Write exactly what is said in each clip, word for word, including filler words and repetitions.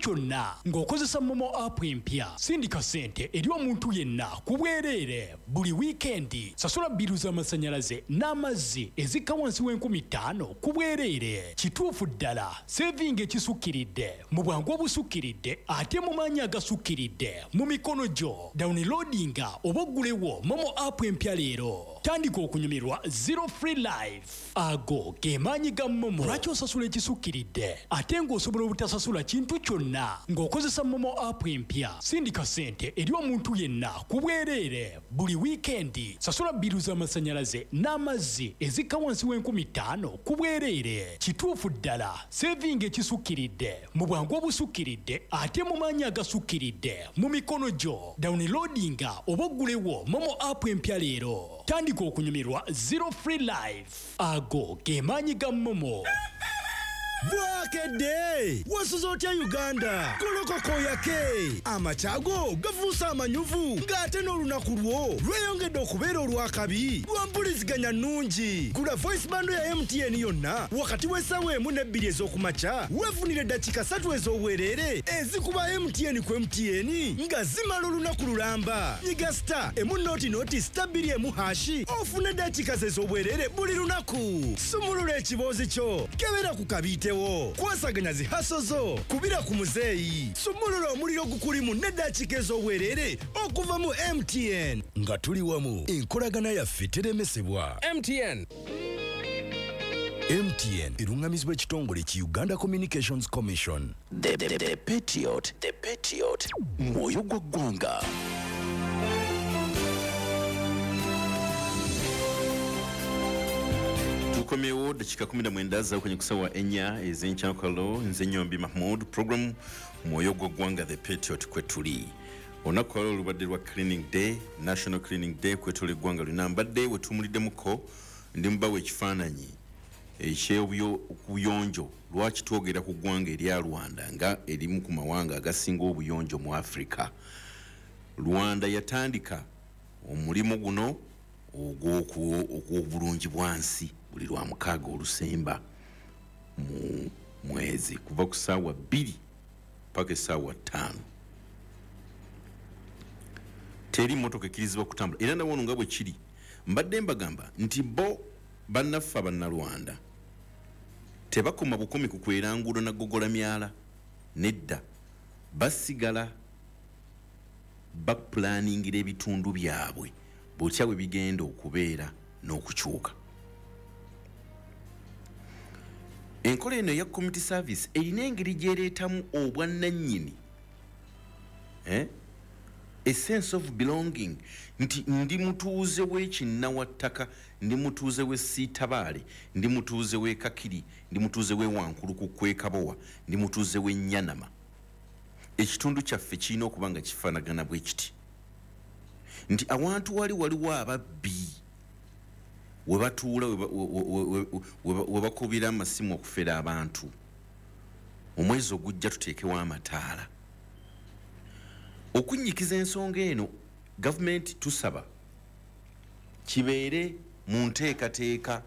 kyonna ng'okozesa Momo app empya. Sindika ssente eri omuntu yenna ku bwereere buli wiikendi. Sasula bbiru z'amasannyalaze n'amazzi ezikka wansi w'enkumi ttaano ku bwereere. Kituufu ddala saving ekisukkiridde mu bwangu obusukkiridde ate mu maanyi agasukkiridde mu mikono gyo. Downloadinga oba oggulewo Momo app empya leero. Tandika okunyumirwa zero free life. Ago ge maanyi ga Momo. Lwaki osasula ekisukkiridde ate ng'osobola obutasasula kintu kyonna ng'okozesa Momo app empya? Sindika ssente eri omuntu yenna ku bwereere buli wiikendi. Sasula bbiru z'amasannyalaze n'amazzi ezikka wansi w'enkumi ttaano ku bwereere. Kituufu ddala saving ekisukkiridde mu bwangu obusukkiridde ate mu maanyi agasukkiridde mu mikono gyo. Downloadinga oba oggulewo Momo app empya leero. Tandika okunyumirwa zero free life. Ago ge maanyi ga Momo. Bwakedde wasuza otya Uganda kolokoko yake amachago gafuusa amanyuvu ng'ate n'olunaku lwo lweyongedde okubeera olwakabi lwampuliziganya nnungi. Gula voice bando ya M T N yonna wakati w'essaawa emu n'ebbiri ez'okumakya weefunire eddakiika ssatu ez'obwereere ezikuba M T N ku M T N nga zimala olunaku lulamba. Nyiga star emu nooti nooti star bbiri emu hashi ofune eddakiika ze ez'obwereere buli lunaku. Sumulula ekiboozi kyo kebera ku kabiite kwasaganya zihaso zo kubira ku muzeeyi. Sumulula omuliro gukulimu n'eddakiika ez'obwereere okuva mu M T N nga tuli wamu enkolagana yaffe teremesebwa. M T N M T N erungamizibwa ekitongole ki Uganda Communications Commission. The, the, the Patriot, the Patriot, mwoyo gwa ggwanga. Tukomewo dakika kumi na mwenda za kwenye kusawa enya ezenkya kalo nze Nyombi Mahmoud. Program mwoyo gwa ggwanga the Patriot kwetuli. Olunaku lwaleero lubadde lwa Cleaning Day, National Cleaning Day kwetuli eggwanga lina. Mbadde we tumuliddemukko ndi mubawa ekifaananyi eky'obuyonjo lwaki twogera ku ggwanga erya Rwanda nga erimu ku mawanga agasinga obuyonjo mu Africa. Rwanda yatandika omulimu guno ogw'obulungi bwansi buli lwa mukaaga olusemba mu mwezi kuva ku ssaawa bbiri paka essaawa ttaano. Teri mmotoka ekkirizibwa kutambula era nawono nga bwe kiri. Mbadde mbagamba nti bo bannaffe abannalwanda tebakoma bukumi ku kwerangulo na gogola myala. Nedda basigala bapulaningira ebitundu byabwe butya bwe bigenda okubeera n'okukyuka. Enkola eno ya community service erina engeri gyereetamu obwannannyini, eh? A sense of belonging. Nti ndi mutuuze w'ekinnawattaka, ndi mutuuze w'e Siitabaale, ndi mutuuze w'e Kakiri, ndi mutuuze w'e Wankuluku kw'e Kabowa, ndi mutuuze w'e Nnyanama. Ekitundu kyaffe kirina okuba nga kifaanagana bwe kiti. Nti awantu wali waliwo ababbi we batuula we bakubira amasimu okufera abantu. Omwezi ogujja tuteekewo amataala okunnyikiza ensonga eno. Gavumenti tusaba kibeere mu nteekateeka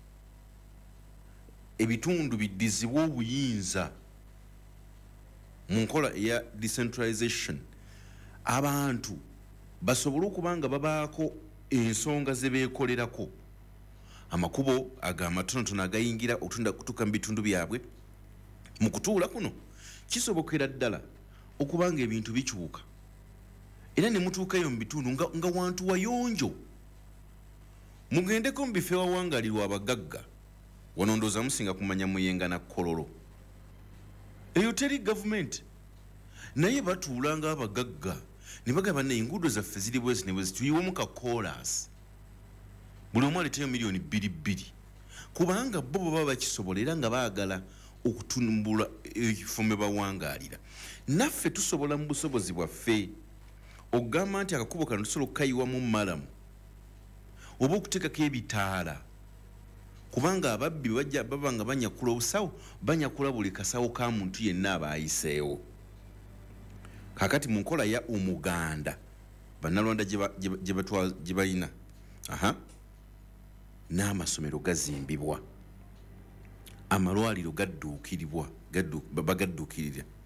ebitundu biddizibwe obuyinza mu nkola eya decentralization. Abantu basobole okuba nga babaako ensonga ze beekolerako. Amakubo ag'amatonotono agayingira okutunda kutuuka mu bitundu byabwe. Mu kutuula kuno kisobokera ddala okuba nga ebintu bikyuka era ne mutuukayo mu bitundu nga, nga wantu wayonjo. Mugendeko mu bifo ewawangalirwa abagagga wano ndowooza musinga kumanya Muyenga na Kololo. Eyo teri gavumenti naye batuula nga abagagga ne bagamba ne enguudo zaffe ziri bwezi ne bwezi tuyiwemu ka chorus. Buli omu aleetayo miliyoni bbiri bbiri kubanga bo baba bakisobola era nga baagala okutumbula ekifo mwe bawangaalira. Naffe tusobola mu busobozi bwaffe okugamba nti akakubo kano tusobola okukayiwamu malamu oba okuteekako ebitaala kubanga ababbi bajja baba nga banyakula obusawo banyakula buli kasawo ka muntu yenna aba ayiseewo. Kakati mu nkola ya omuganda bannalwanda gye balina aha n'amasomero gazimbibwa, amalwaliro gadduukiribwa bagadduukirira